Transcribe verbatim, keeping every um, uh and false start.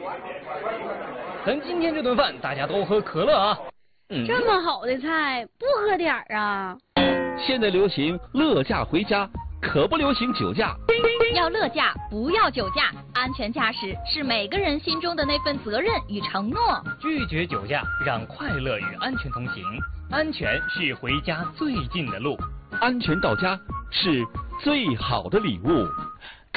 咱今天这顿饭大家都喝可乐啊。 嗯，这么好的菜不喝点儿啊？ 现在流行乐驾回家，可不流行酒驾。 要乐驾，不要酒驾。安全驾驶是每个人心中的那份责任与承诺。 拒绝酒驾，让快乐与安全同行。安全是回家最近的路， 安全到家是最好的礼物。